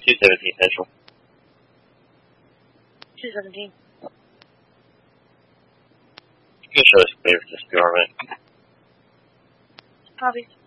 217 Central. 217. You can show us clear for this PRMA. Copy.